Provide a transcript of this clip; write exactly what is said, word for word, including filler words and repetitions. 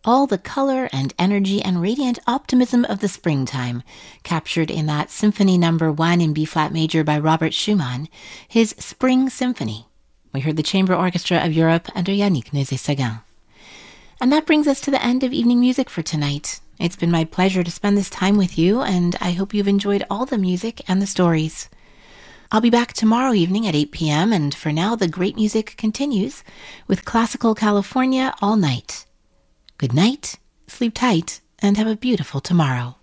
all the color and energy and radiant optimism of the springtime, captured in that Symphony Number One in B-flat major by Robert Schumann, his Spring Symphony. We heard the Chamber Orchestra of Europe under Yannick Nézet-Séguin. And that brings us to the end of evening music for tonight. It's been my pleasure to spend this time with you, and I hope you've enjoyed all the music and the stories. I'll be back tomorrow evening at eight p.m., and for now, the great music continues with Classical California all night. Good night, sleep tight, and have a beautiful tomorrow.